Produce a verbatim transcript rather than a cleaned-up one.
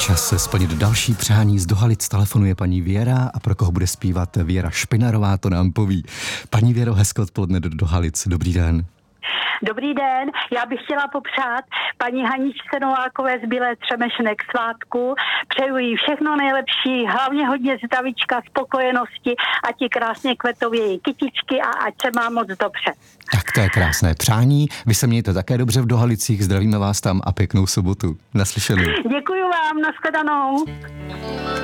Čas se splnit další přání. Z Dohalic telefonuje paní Věra a pro koho bude zpívat Věra Špinarová, to nám poví. Paní Věro, hezké odpoledne do Dohalic. Dobrý den. Dobrý den, já bych chtěla popřát paní Haničce Novákové z Bílé Třemešné k svátku. Přeju jí všechno nejlepší, hlavně hodně zdravíčka, spokojenosti, ať ti krásně kvetou její kytičky a ať se má moc dobře. Tak to je krásné přání. Vy se mějte také dobře v Dohalicích, zdravíme vás tam a pěknou sobotu. Naslyšenou. Děkuji vám, nashledanou.